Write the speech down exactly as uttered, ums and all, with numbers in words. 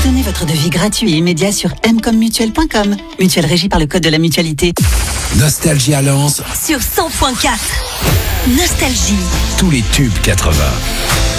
Obtenez votre devis gratuit et immédiat sur m comme mutuelle point com. Mutuelle régie par le code de la mutualité. Nostalgie à Lens sur cent point quatre. Nostalgie. Tous les tubes quatre-vingts.